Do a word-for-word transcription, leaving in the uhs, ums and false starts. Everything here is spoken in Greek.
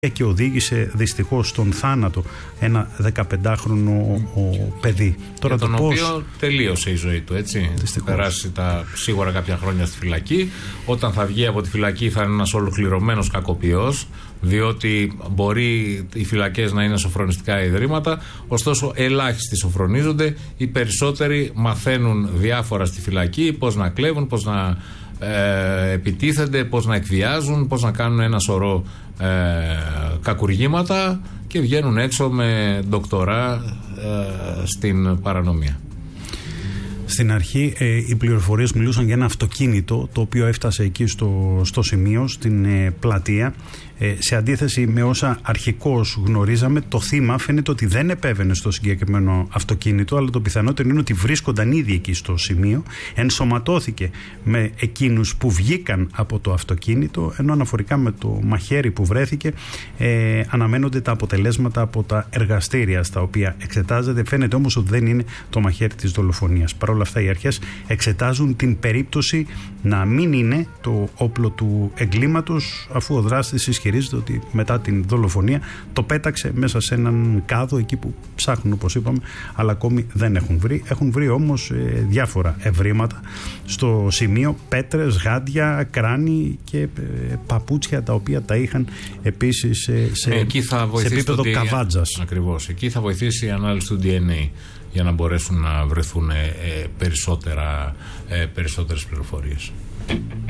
και οδήγησε δυστυχώς στον θάνατο ένα δεκαπεντάχρονο παιδί. Τώρα για τον το οποίο πώς... τελείωσε η ζωή του, έτσι. Θα περάσει τα, σίγουρα κάποια χρόνια στη φυλακή. Όταν θα βγει από τη φυλακή θα είναι ένας ολοκληρωμένος κακοποιός, διότι μπορεί οι φυλακές να είναι σοφρονιστικά ιδρύματα, ωστόσο ελάχιστοι σοφρονίζονται, οι περισσότεροι μαθαίνουν διάφορα στη φυλακή, πώς να κλέβουν, πώς να ε, επιτίθενται, πώς να εκβιάζουν, πώς να κάνουν ένα σωρό ε, κακουργήματα και βγαίνουν έξω με ντοκτορά ε, στην παρανομία. Στην αρχή ε, οι πληροφορίες μιλούσαν για ένα αυτοκίνητο το οποίο έφτασε εκεί στο, στο σημείο, στην ε, πλατεία. Ε, σε αντίθεση με όσα αρχικώς γνωρίζαμε, το θύμα φαίνεται ότι δεν επέβαινε στο συγκεκριμένο αυτοκίνητο, αλλά το πιθανότερο είναι ότι βρίσκονταν ήδη εκεί στο σημείο, ενσωματώθηκε με εκείνους που βγήκαν από το αυτοκίνητο, ενώ αναφορικά με το μαχαίρι που βρέθηκε ε, αναμένονται τα αποτελέσματα από τα εργαστήρια στα οποία εξετάζεται. Φαίνεται όμως ότι δεν είναι το μαχαίρι της δολοφονίας. Παρ' όλα αυτά οι αρχές εξετάζουν την περίπτωση να μην είναι το όπλο του εγκλήματος, αφού ο δράστης ισχυρίζεται ότι μετά την δολοφονία το πέταξε μέσα σε έναν κάδο εκεί που ψάχνουν, όπως είπαμε, αλλά ακόμη δεν έχουν βρει. Έχουν βρει όμως ε, διάφορα ευρήματα στο σημείο, πέτρες, γάντια, κράνη και ε, παπούτσια τα οποία τα είχαν επίσης ε, σε, εκεί θα σε επίπεδο καβάτζας. Ακριβώς. Εκεί θα βοηθήσει η ανάλυση του ντι εν έι για να μπορέσουν να βρεθούν ε, περισσότερα, ε, περισσότερες πληροφορίες.